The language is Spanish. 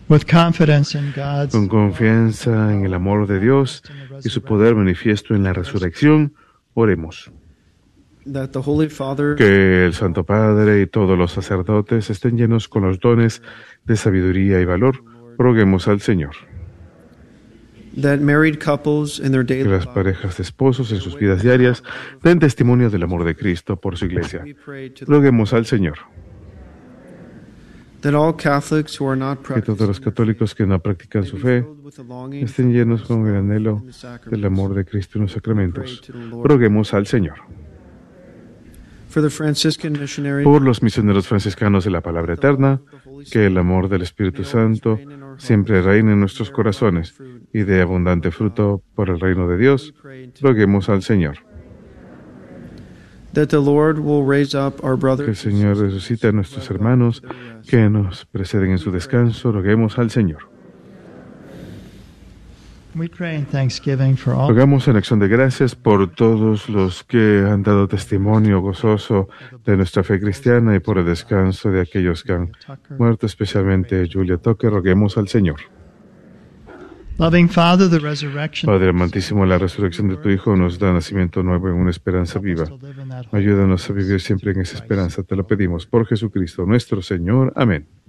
con confianza en el amor de Dios y su poder manifiesto en la resurrección, oremos. Que el Santo Padre y todos los sacerdotes estén llenos con los dones de sabiduría y valor. Roguemos al Señor. Que las parejas de esposos en sus vidas diarias den testimonio del amor de Cristo por su Iglesia. Roguemos al Señor. Que todos los católicos que no practican su fe estén llenos con el anhelo del amor de Cristo en los sacramentos. Roguemos al Señor. Por los misioneros franciscanos de la Palabra Eterna, que el amor del Espíritu Santo siempre reine en nuestros corazones y dé abundante fruto por el reino de Dios, roguemos al Señor. Que el Señor resucite a nuestros hermanos que nos preceden en su descanso, roguemos al Señor. Rogamos en acción de gracias por todos los que han dado testimonio gozoso de nuestra fe cristiana y por el descanso de aquellos que han muerto, especialmente Julia Tucker. Roguemos al Señor. Padre amantísimo, la resurrección de tu Hijo nos da nacimiento nuevo en una esperanza viva. Ayúdanos a vivir siempre en esa esperanza. Te lo pedimos por Jesucristo nuestro Señor. Amén.